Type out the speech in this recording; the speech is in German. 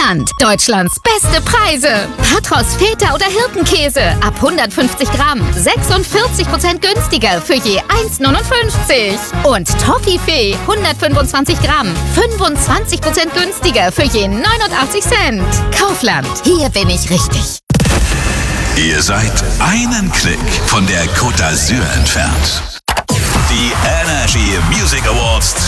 Kaufland. Deutschlands beste Preise. Patros, Feta oder Hirtenkäse ab 150 Gramm 46% günstiger für je 1,59. Und Toffifee 125 Gramm 25% günstiger für je 89 Cent. Kaufland, hier bin ich richtig. Ihr seid einen Klick von der Côte d'Azur entfernt. Die Energy Music Awards